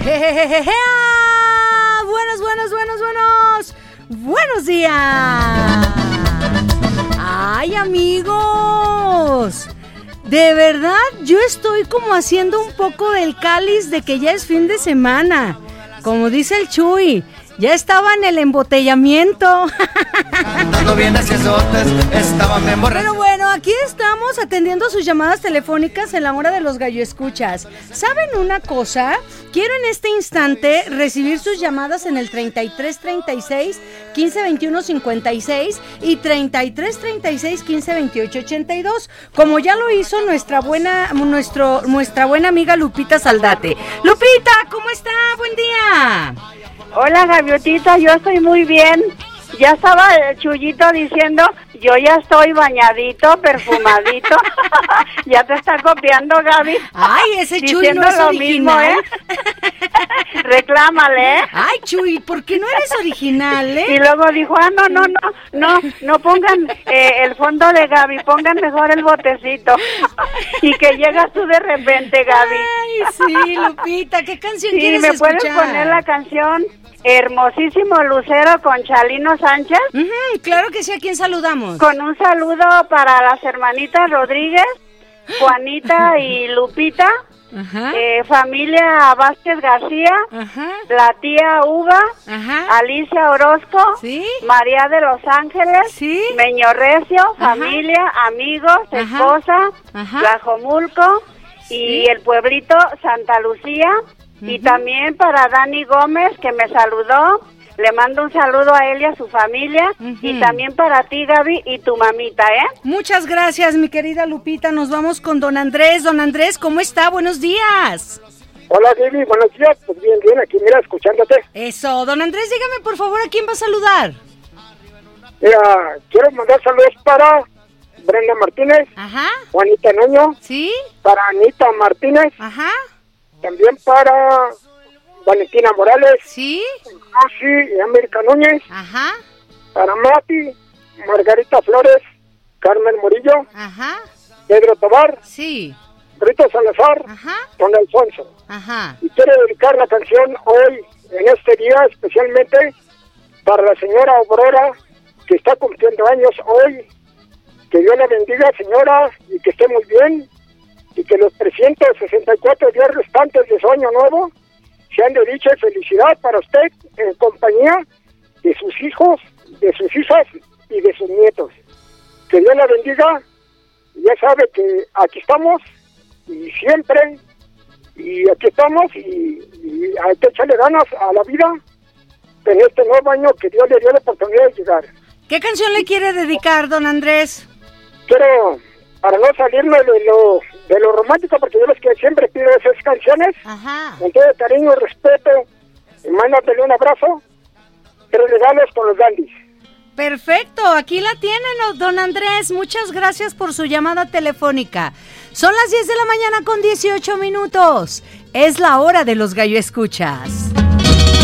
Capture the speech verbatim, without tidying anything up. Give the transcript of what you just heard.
Jejejeje. Buenos, buenos, buenos, buenos. Buenos días. Ay, amigos. De verdad, yo estoy como haciendo un poco del cáliz de que ya es fin de semana. Como dice el Chuy, ya estaba en el embotellamiento. Andando bien hacia azotes, estaban bien borrachos. Pero bueno, aquí estamos atendiendo sus llamadas telefónicas en la hora de los gallo escuchas. ¿Saben una cosa? Quiero en este instante recibir sus llamadas en el treinta y tres treinta y seis, quince veintiuno cincuenta y seis y treinta y tres treinta y seis, quince veintiocho ochenta y dos, como ya lo hizo nuestra buena, nuestro, nuestra buena amiga Lupita Saldate. Lupita, ¿cómo está? Buen día. Hola, Gaviotita, yo estoy muy bien. Ya estaba el Chuyito diciendo, yo ya estoy bañadito, perfumadito. Ya te está copiando, Gaby. Ay, ese Chuy diciendo no es lo original. mismo, ¿eh? Reclámale, ¿eh? Ay, Chuy, ¿por qué no eres original, eh? Y luego dijo, ah, no, no, no, no, no pongan eh, el fondo de Gaby, pongan mejor el botecito. Y que llegas tú de repente, Gaby. Ay, sí, Lupita, ¿qué canción Sí, quieres ¿me escuchar? puedes poner la canción Hermosísimo Lucero con Chalino Sánchez? Uh-huh, claro que sí, ¿a quién saludamos? Con un saludo para las hermanitas Rodríguez, Juanita y Lupita, Ajá. eh, familia Vázquez García, Ajá. la tía Uva, Ajá. Alicia Orozco, Sí. María de Los Ángeles, Sí. Meño Recio, Ajá. familia, amigos, Ajá. esposa, Ajá. Tlajomulco Sí. y el pueblito Santa Lucía. Y Ujú. también para Dani Gómez, que me saludó. Le mando un saludo a él y a su familia. Ujú. Y también para ti, Gaby, y tu mamita, ¿eh? Muchas gracias, mi querida Lupita. Nos vamos con don Andrés. Don Andrés, ¿cómo está? Buenos días. Hola, Gaby, buenos días. Pues bien, bien, aquí mira, escuchándote. Eso, don Andrés, dígame por favor a quién va a saludar. Mira, quiero mandar saludos para Brenda Martínez, Ajá. Juanita Nuño, ¿Sí? para Anita Martínez, Ajá. también para Valentina Morales, ¿Sí? Rosy y América Núñez, Ajá. para Mati, Margarita Flores, Carmen Murillo, Ajá. Pedro Tobar, Sí. Rito Salazar, Ajá. Don Alfonso. Ajá. Y quiero dedicar la canción hoy, en este día, especialmente para la señora Aurora, que está cumpliendo años hoy. Que Dios la bendiga, señora, y que esté muy bien, y que los trescientos sesenta y cuatro días restantes de su año nuevo sean de dicha y felicidad para usted, en compañía de sus hijos, de sus hijas y de sus nietos. Que Dios la bendiga, y ya sabe que aquí estamos, y siempre, y aquí estamos, y, y hay que echarle ganas a la vida en este nuevo año que Dios le dio la oportunidad de llegar. ¿Qué canción le quiere dedicar, don Andrés? Quiero, para no salirme de lo de lo romántico, porque yo les que siempre pido esas canciones, Ajá. con todo cariño y respeto, y mándale un abrazo, tres regalos con los dandis. Perfecto, aquí la tienen, don Andrés. Muchas gracias por su llamada telefónica. Son las diez de la mañana con dieciocho minutos. Es la hora de los gallo escuchas.